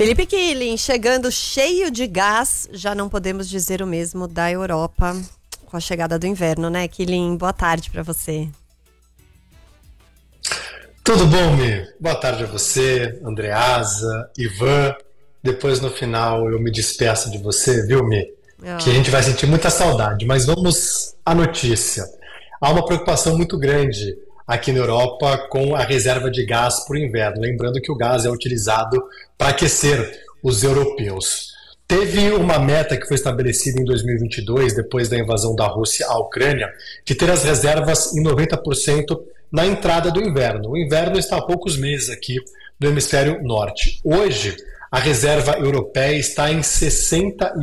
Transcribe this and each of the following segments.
Felipe Killing, chegando cheio de gás, já não podemos dizer o mesmo da Europa com a chegada do inverno, né, Killing? Boa tarde para você. Tudo bom, Mi? Boa tarde a você, Andreasa, Ivan. Depois, no final, eu me despeço de você, viu, Mi? Que a gente vai sentir muita saudade, mas vamos à notícia. Há uma preocupação muito grande aqui na Europa com a reserva de gás para o inverno. Lembrando que o gás é utilizado para aquecer os europeus. Teve uma meta que foi estabelecida em 2022, depois da invasão da Rússia à Ucrânia, de ter as reservas em 90% na entrada do inverno. O inverno está há poucos meses aqui no hemisfério norte. Hoje, a reserva europeia está em 68%.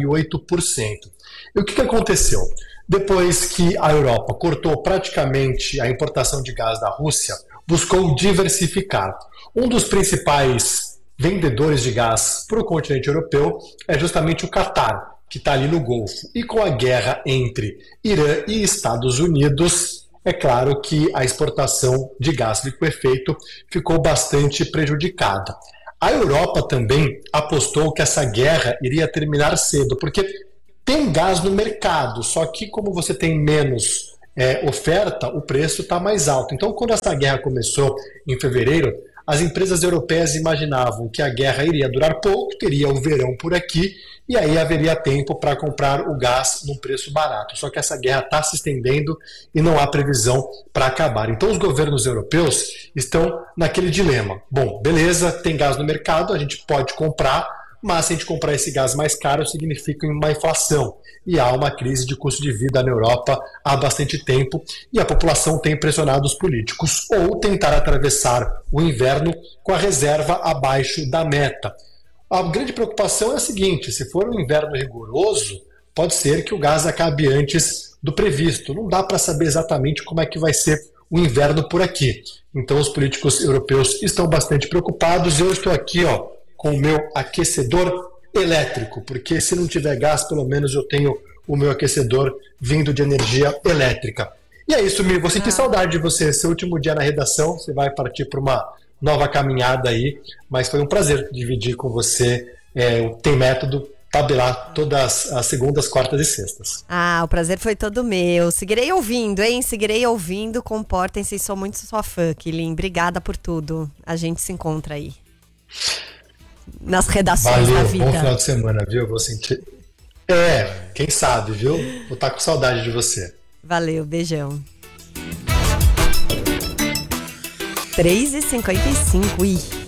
E o que aconteceu? Depois que a Europa cortou praticamente a importação de gás da Rússia, buscou diversificar. Um dos principais vendedores de gás para o continente europeu é justamente o Catar, que está ali no Golfo. E com a guerra entre Irã e Estados Unidos, é claro que a exportação de gás liquefeito ficou bastante prejudicada. A Europa também apostou que essa guerra iria terminar cedo, porque tem gás no mercado, só que como você tem menos oferta, o preço está mais alto. Então, quando essa guerra começou em fevereiro, as empresas europeias imaginavam que a guerra iria durar pouco, teria o verão por aqui, e aí haveria tempo para comprar o gás num preço barato. Só que essa guerra está se estendendo e não há previsão para acabar. Então os governos europeus estão naquele dilema. Bom, beleza, tem gás no mercado, a gente pode comprar, mas se a gente comprar esse gás mais caro, significa uma inflação. E há uma crise de custo de vida na Europa há bastante tempo, e a população tem pressionado os políticos, ou tentar atravessar o inverno com a reserva abaixo da meta. A grande preocupação é a seguinte: se for um inverno rigoroso, pode ser que o gás acabe antes do previsto. Não dá para saber exatamente como é que vai ser o inverno por aqui. Então os políticos europeus estão bastante preocupados. Eu estou aqui com o meu aquecedor elétrico, porque se não tiver gás, pelo menos eu tenho o meu aquecedor vindo de energia elétrica. E é isso, Mi, vou sentir saudade de você. Seu último dia na redação, você vai partir para uma nova caminhada aí, mas foi um prazer dividir com você o Tem Método, tabelar todas as segundas, quartas e sextas. O prazer foi todo meu. Seguirei ouvindo, hein? Seguirei ouvindo. Comportem-se, sou muito sua fã, Killing. Obrigada por tudo. A gente se encontra aí nas redações da vida. Bom final de semana, viu? Vou sentir. Quem sabe, viu? Vou estar com saudade de você. Valeu, beijão. 3h55.